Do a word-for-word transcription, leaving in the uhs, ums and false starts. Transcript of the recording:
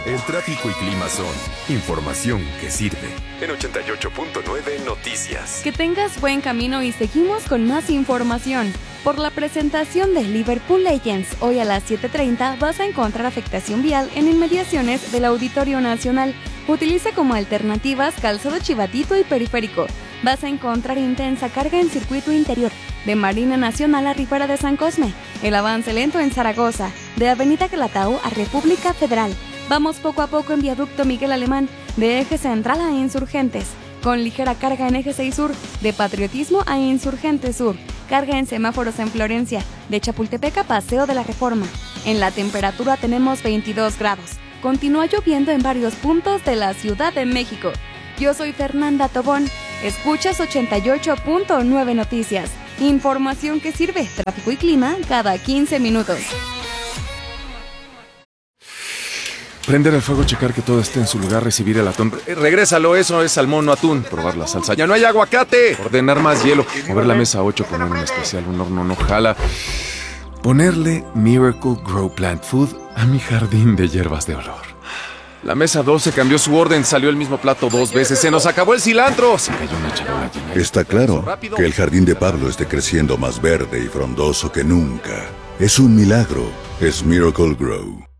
El tráfico y clima son información que sirve. En ochenta y ocho punto nueve Noticias. Que tengas buen camino y seguimos con más información. Por la presentación de Liverpool Legends, hoy a las siete treinta vas a encontrar afectación vial en inmediaciones del Auditorio Nacional. Utiliza como alternativas Calzado Chivatito y Periférico. Vas a encontrar intensa carga en circuito interior, de Marina Nacional a Ribera de San Cosme. El avance lento en Zaragoza, de Avenida Calatao a República Federal. Vamos poco a poco en Viaducto Miguel Alemán, de Eje Central a Insurgentes. Con ligera carga en Eje seis Sur, de Patriotismo a Insurgentes Sur. Carga en semáforos en Florencia, de Chapultepec a Paseo de la Reforma. En la temperatura tenemos veintidós grados. Continúa lloviendo en varios puntos de la Ciudad de México. Yo soy Fernanda Tobón. Escuchas ochenta y ocho punto nueve Noticias. Información que sirve, tráfico y clima cada quince minutos. Prender el fuego, checar que todo esté en su lugar, recibir el atún. Eh, regrésalo, eso es salmón, no atún. Probar la salsa. ¡Ya no hay aguacate! Ordenar más hielo. Mover la mesa a ocho, poner un especial, un horno no jala. Ponerle Miracle Grow Plant Food a mi jardín de hierbas de olor. La mesa doce cambió su orden, salió el mismo plato dos veces. ¡Se nos acabó el cilantro! Se cayó una charola llena de... Está claro que el jardín de Pablo esté creciendo más verde y frondoso que nunca. Es un milagro. Es Miracle Grow.